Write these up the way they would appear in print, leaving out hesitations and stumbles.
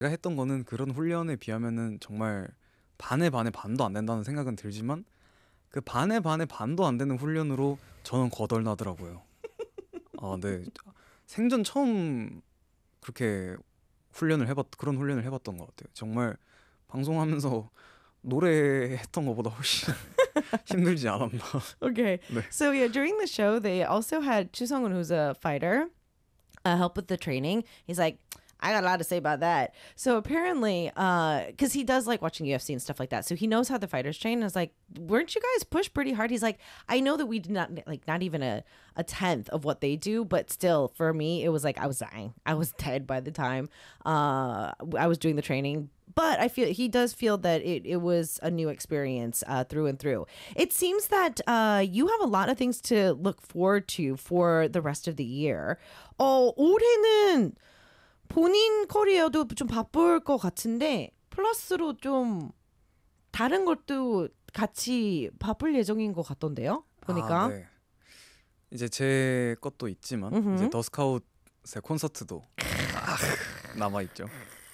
제가 했던 거는 그런 훈련에 비하면은 정말 반의 반의 반도 안 된다는 생각은 들지만 그 반의 반의 반도 안 되는 훈련으로 저는 거덜나더라고요. 아, 네. 생전 처음 그렇게 그런 훈련을 해봤던 것 같아요. 정말 방송하면서 노래했던 것보다 훨씬 힘들지 않았나. Okay. 네. So yeah, during the show, they also had Chu Sung-un, who's a fighter, help with the training. He's like, I got a lot to say about that. So apparently, because he does like watching UFC and stuff like that, so he knows how the fighters train. And I was like, weren't you guys pushed pretty hard? He's like, I know that we did not like not even a tenth of what they do, but still, for me, it was like I was dying. I was dead by the time I was doing the training. But I feel he does feel that it was a new experience through and through. It seems that you have a lot of things to look forward to for the rest of the year. 올해는 본인 커리어도 좀 바쁠 것 같은데 플러스로 좀 다른 것도 같이 바쁠 예정인 것 같던데요? 보니까. 아, 네. 이제 제 것도 있지만 이제 더 스카웃의 콘서트도 남아 있죠.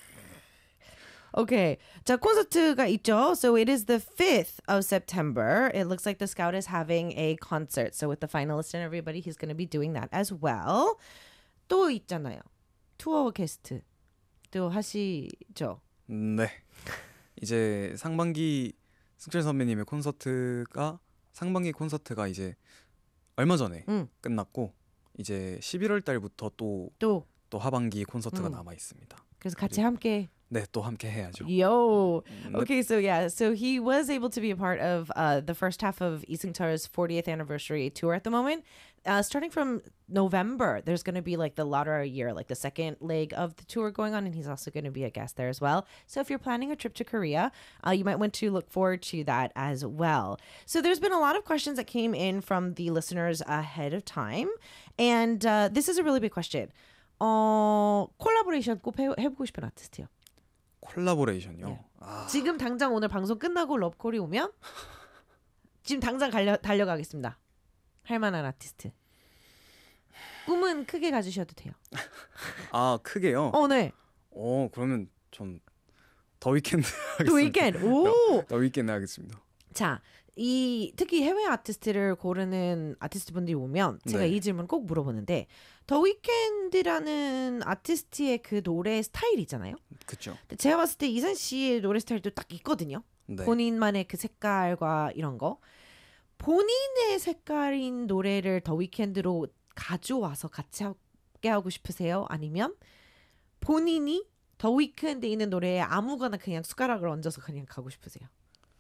Okay. 자, 콘서트가 있죠. So it is the 5th of September. It looks like the Scout is having a concert. So with the finalists and everybody, he's going to be doing that as well. 또 있잖아요. 투어 게스트 또 하시죠. 네. 이제 승철 선배님의 상반기 콘서트가 이제 얼마 전에 끝났고 이제 11월 달부터 또 하반기 콘서트가 남아 있습니다. 그래서 같이 함께 네, 또 함께 해야죠. Yo. Okay, so yeah, so he was able to be a part of the first half of 이승철's 40th anniversary tour at the moment. Starting from November, there's going to be like the latter year, like the second leg of the tour going on, and he's also going to be a guest there as well. So if you're planning a trip to Korea, you might want to look forward to that as well. So there's been a lot of questions that came in from the listeners ahead of time, and this is a really big question. 콜라보레이션 꼭 해보고 싶은 아티스트요. 콜라보레이션요. 네. 지금 당장 오늘 방송 끝나고 러브콜이 오면 지금 당장 달려가겠습니다. 할 만한 아티스트. 꿈은 크게 가지셔도 돼요. 아, 크게요? 네. 그러면 전 더 위켄드 하겠습니다. 더 위켄드. 오. 더 위켄드 하겠습니다. 자, 특히 해외 아티스트를 고르는 아티스트분들이 오면 제가 이 질문 꼭 물어보는데 더 위켄드라는 아티스트의 그 노래 스타일이 있잖아요. 그렇죠. 제가 봤을 때 이산 씨의 노래 스타일도 딱 있거든요. 네. 본인만의 그 색깔과 이런 거. 본인의 색깔인 노래를 더 위켄드로 가져와서 같이 함께 하고 싶으세요? 아니면 본인이 더 위켄드에 있는 노래에 아무거나 그냥 숟가락을 얹어서 그냥 가고 싶으세요?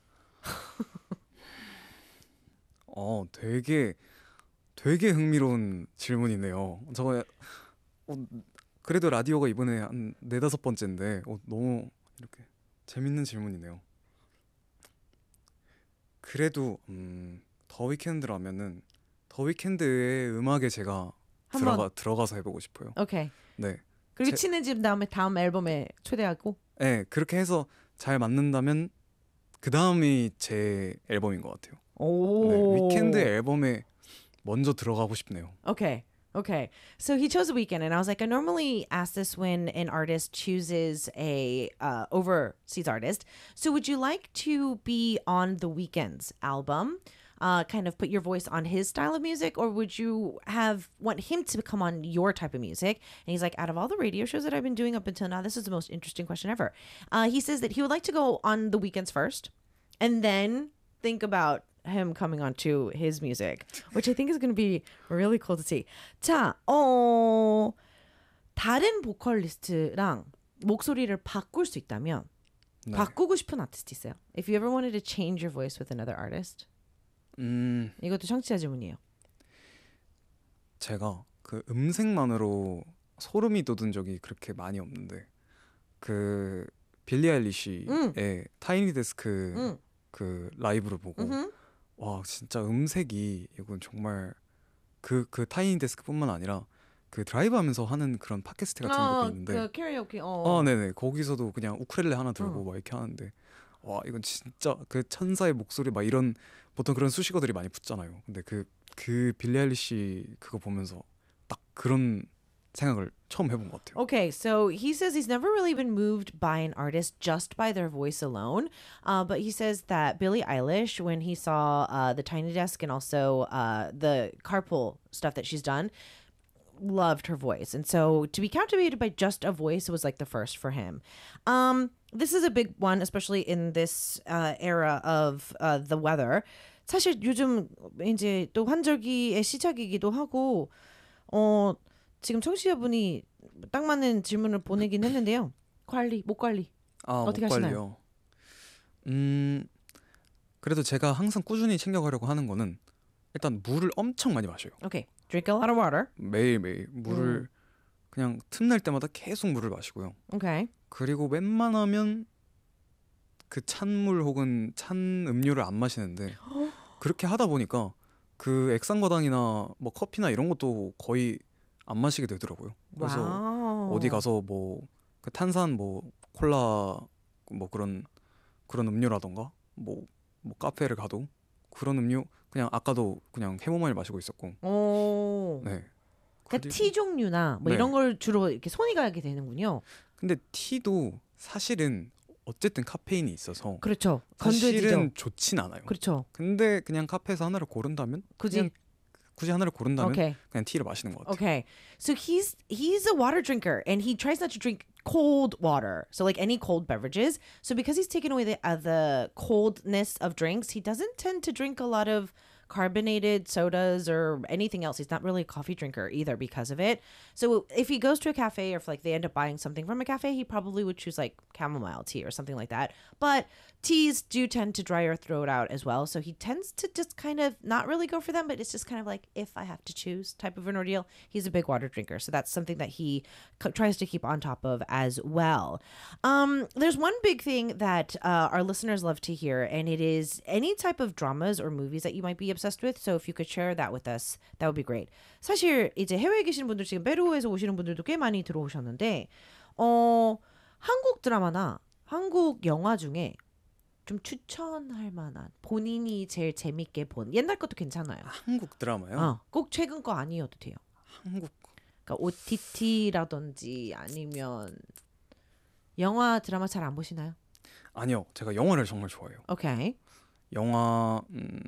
되게 흥미로운 질문이네요. 저거 그래도 라디오가 이번에 한 4-5번째인데 너무 이렇게 재밌는 질문이네요. 그래도 더 위켄드라면은 더 위켄드의 음악에 제가 들어가서 해보고 싶어요. 오케이. 네. 그리고 친해진 다음에 다음 앨범에 초대하고. 네, 그렇게 해서 잘 맞는다면 그 다음이 제 앨범인 것 같아요. 네, 위켄드 앨범에 먼저 들어가고 싶네요. Okay. Okay. So he chose a weekend, and I was like, I normally ask this when an artist chooses a overseas artist. So would you like to be on the Weeknd's album? Kind of put your voice on his style of music, or would you want him to come on your type of music? And he's like, out of all the radio shows that I've been doing up until now, this is the most interesting question ever. He says that he would like to go on the Weeknd's first, and then think about him coming on to his music, which I think is going to be really cool to see. 자, 다른 보컬리스트랑 목소리를 바꿀 수 있다면 바꾸고 싶은 아티스트 있어요? If you ever wanted to change your voice with another artist. 이것도 청취자 질문이에요. 제가 그 음색만으로 소름이 돋은 적이 그렇게 많이 없는데 그 빌리 아일리시의 타이니 데스크 그 라이브를 보고 와 진짜 음색이 이건 정말 그 타이니 데스크뿐만 아니라 그 드라이브하면서 하는 그런 팟캐스트 같은 것도 있는데 그 캐리오케 네네 거기서도 그냥 우쿨렐레 하나 들고 막 이렇게 하는데 와 이건 진짜 그 천사의 목소리 막 이런 보통 그런 수식어들이 많이 붙잖아요. 근데 그 빌리 아일리시 그거 보면서 딱 그런 생각을 처음 해본 것 같아요. Okay, so he says he's never really been moved by an artist just by their voice alone. But he says that Billie Eilish, when he saw the Tiny Desk and also the Carpool stuff that she's done, loved her voice. And so to be captivated by just a voice was like the first for him. This is a big one, especially in this era of the weather. 사실 요즘 이제 또 환절기의 시작이기도 하고 지금 청취자분이 딱 맞는 질문을 보내긴 했는데요. 목 관리 어떻게 목 하시나요? 관리요. 그래도 제가 항상 꾸준히 챙겨가려고 하는 거는 일단 물을 엄청 많이 마셔요. Okay, drink a lot of water. 매일매일 물을 그냥 틈날 때마다 계속 물을 마시고요. Okay. 그리고 웬만하면 그 찬물 혹은 찬 음료를 안 마시는데 그렇게 하다 보니까 그 액상과당이나 뭐 커피나 이런 것도 거의 안 마시게 되더라고요. 그래서 와우. 어디 가서 뭐 그 탄산 뭐 콜라 뭐 그런 음료라던가 뭐 카페를 가도 그런 음료 그냥 아까도 그냥 캐모마일 마시고 있었고. 오. 네. 그러니까 그리고- 티 종류나 뭐 네. 이런 걸 주로 이렇게 손이 가게 되는군요. 근데 티도 사실은 어쨌든 카페인이 있어서 그렇죠. 건조해지죠. 사실은 좋진 않아요. 그렇죠. 근데 그냥 카페에서 하나를 고른다면 굳이 굳이 하나를 고른다면 Okay. 그냥 티를 마시는 것 같아요. Okay. So he's a water drinker and he tries not to drink cold water. So like any cold beverages. So because he's taken away the coldness of drinks, he doesn't tend to drink a lot of carbonated sodas or anything else. He's not really a coffee drinker either because of it. So if he goes to a cafe or if like they end up buying something from a cafe, he probably would choose like chamomile tea or something like that. But teas do tend to dry your throat out as well. So he tends to just kind of not really go for them, but it's just kind of like if I have to choose type of an ordeal. He's a big water drinker. So that's something that he tries to keep on top of as well. There's one big thing that our listeners love to hear, and it is any type of dramas or movies that you might be obsessed with. So if you could share that with us, that would be great. 사실 이제 해외에 계시는 분들 지금 페루에서 오시는 분들도 꽤 많이 들어오셨는데 한국 드라마나 한국 영화 중에 좀 추천할 만한 본인이 제일 재밌게 본 옛날 것도 괜찮아요. 한국 드라마요? 꼭 최근 거 아니어도 돼요. 한국 그러니까 OTT라든지 아니면 영화 드라마 잘 안 보시나요? 아니요. 제가 영화를 정말 좋아해요. 오케이. 영화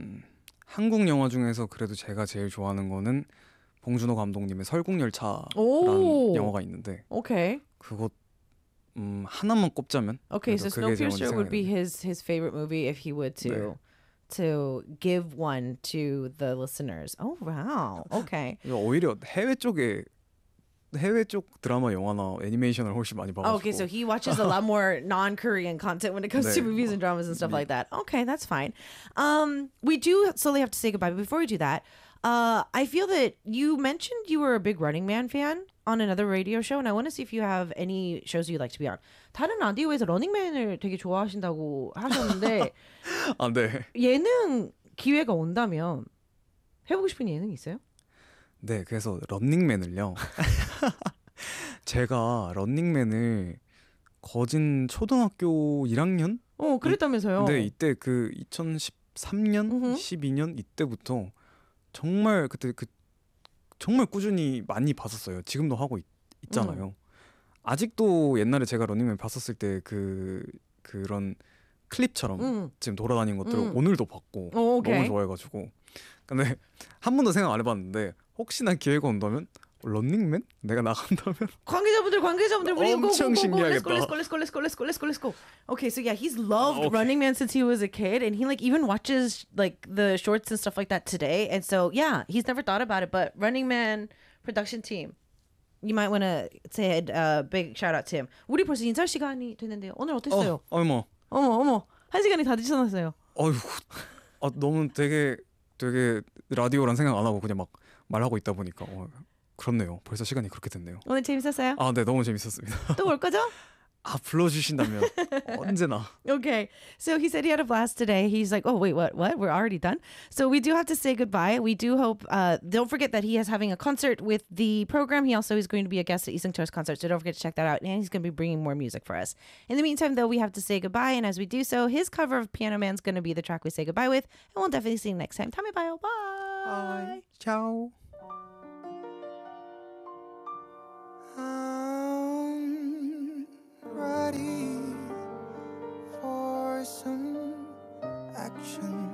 한국 영화 중에서 그래도 제가 제일 좋아하는 거는 봉준호 감독님의 설국열차라는 오. 영화가 있는데 오케이. 그것 하나만 꼽자면 Okay, so 그래도 그게 제일 먼저 Snowpiercer would be 생각이 his favorite movie if he would to give one to the listeners. Oh wow. Okay. 나요. 오히려 해외 쪽 드라마 영화나 애니메이션을 훨씬 많이 봐가지고 Okay, so he watches a lot more non-Korean content when it comes to 네. movies and dramas and stuff like that. Okay, that's fine. We do slowly have to say goodbye. But before we do that, I feel that you mentioned you were a big Running Man fan on another radio show, and I want to see if you have any shows you'd like to be on. 다른 라디오에서 러닝맨을 되게 좋아하신다고 하셨는데 아, 네. 예능 기회가 온다면 해보고 싶은 예능이 있어요? 네, 그래서 런닝맨을요. 제가 런닝맨을 거진 초등학교 1학년? 그랬다면서요? 네, 이때 그 2013년, 음흠. 12년 이때부터 정말 그때 정말 꾸준히 많이 봤었어요. 지금도 하고 있잖아요. 아직도 옛날에 제가 런닝맨 봤었을 때 그런 클립처럼 지금 돌아다니는 것들을 오늘도 봤고 오케이. 너무 좋아해가지고. 근데 한 번도 생각 안 해봤는데 혹시나 기회가 온다면 런닝맨? 내가 나간다면 관계자분들 우리 엄청 신기하겠다. Let's go. Okay, so yeah, he's loved Running Man since he was a kid, and he like even watches like the shorts and stuff like that today. And so yeah, he's never thought about it, but Running Man production team, you might want to say a big shout out to him. 우리 벌써 인사 시간이 됐는데요. 오늘 어땠어요? 어머, 어머, 1시간이 다 지났어요. 어휴, 너무 되게 라디오란 생각 안 하고 그냥 막 말하고 있다 보니까 그렇네요. 벌써 시간이 그렇게 됐네요. 오늘 재밌었어요? 아, 네, 너무 재밌었습니다. 또 올 거죠? 아, 불러주신다면 언제나. Okay. So he said he had a blast today. He's like, oh, wait, what? We're already done? So we do have to say goodbye. We do hope, don't forget that he is having a concert with the program. He also is going to be a guest at Isang Tour's concert. So don't forget to check that out. And he's going to be bringing more music for us. In the meantime, though, we have to say goodbye. And as we do so, his cover of Piano Man's going to be the track we say goodbye with. And we'll definitely see you next time. 다음에 봐요. Bye. Ciao. ready for some action.